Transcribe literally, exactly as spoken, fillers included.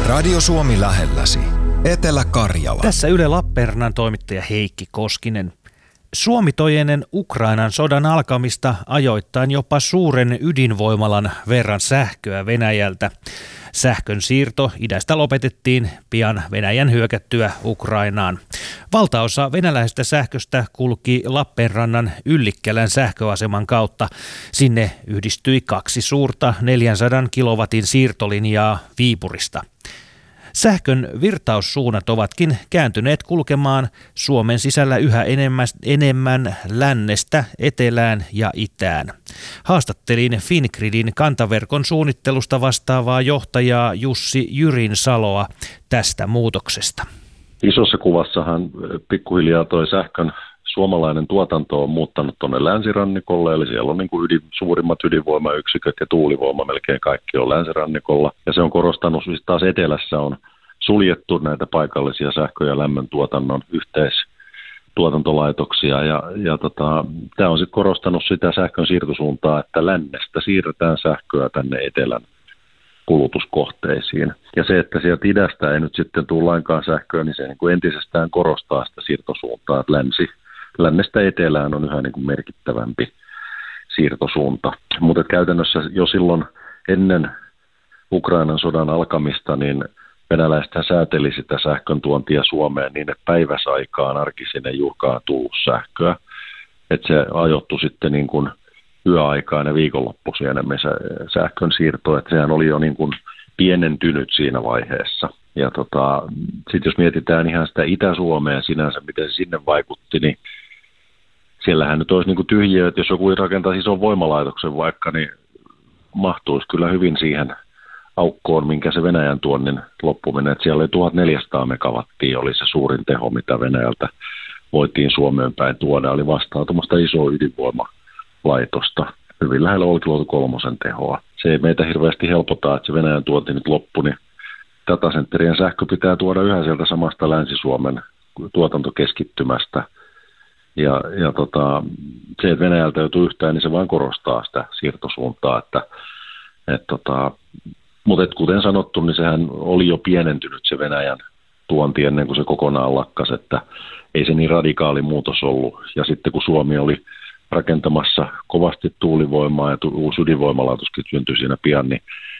Radio Suomi lähelläsi. Etelä-Karjala. Tässä Yle Lappeenrannan toimittaja Heikki Koskinen. Suomi toi ennen Ukrainan sodan alkamista ajoittain jopa suuren ydinvoimalan verran sähköä Venäjältä. Sähkön siirto idästä lopetettiin pian Venäjän hyökättyä Ukrainaan. Valtaosa venäläisestä sähköstä kulki Lappeenrannan Yllikkälän sähköaseman kautta. Sinne yhdistyi kaksi suurta neljänsadan kilowatin siirtolinjaa Viipurista. Sähkön virtaussuunnat ovatkin kääntyneet kulkemaan Suomen sisällä yhä enemmän, enemmän lännestä etelään ja itään. Haastattelin Fingridin kantaverkon suunnittelusta vastaavaa johtajaa Jussi Jyrinsaloa tästä muutoksesta. Isossa kuvassahan pikkuhiljaa toi sähkön suomalainen tuotanto on muuttanut tuonne länsirannikolle, eli siellä on niin kuin ydin, suurimmat ydinvoimayksiköt ja tuulivoima, melkein kaikki on länsirannikolla. Ja se on korostanut, siis taas etelässä on suljettu näitä paikallisia sähkö- ja lämmön tuotannon yhteistuotantolaitoksia. Ja, ja tota, tämä on sitten korostanut sitä sähkön siirtosuuntaa, että lännestä siirretään sähköä tänne etelän kulutuskohteisiin. Ja se, että sieltä idästä ei nyt sitten tule lainkaan sähköä, niin se niin kuin entisestään korostaa sitä siirtosuuntaa, että länsi lännestä etelään on yhä niin kuin merkittävämpi siirtosuunta. Mutta käytännössä jo silloin ennen Ukrainan sodan alkamista, niin venäläistä sääteli sitä sähkön tuontia Suomeen niin, että päiväsaikaan arkisin ei juurikaan tullut sähköä. Että se ajoittui sitten niin kuin yöaikaan ja viikonloppuisin enemmän se sähkön siirto, että sehän oli jo niin kuin pienentynyt siinä vaiheessa. Ja tota, sitten jos mietitään ihan sitä Itä-Suomea sinänsä, miten se sinne vaikutti, niin siellähän nyt olisi niin kuin tyhjiö, että jos joku rakentaisi ison voimalaitoksen vaikka, niin mahtuisi kyllä hyvin siihen aukkoon, minkä se Venäjän tuonnin loppuminen. Että siellä oli tuhatneljäsataa megawattia, oli se suurin teho, mitä Venäjältä voitiin Suomeen päin tuoda. Oli vastautumasta isoa ydinvoimalaitosta, hyvin lähellä Olkiluoto kolmosen tehoa. Se ei meitä hirveästi helpota, että se Venäjän tuonti nyt loppui, niin datacenterien sähkö pitää tuoda yhä sieltä samasta Länsi-Suomen tuotantokeskittymästä. Ja, ja tota, se, että Venäjältä joutuu yhtään, niin se vain korostaa sitä siirtosuuntaa. Että, et tota, mutta et kuten sanottu, niin sehän oli jo pienentynyt se Venäjän tuonti ennen kuin se kokonaan lakkasi, että ei se niin radikaali muutos ollut. Ja sitten kun Suomi oli rakentamassa kovasti tuulivoimaa ja uusi ydinvoimalaitos syntyi siinä pian, niin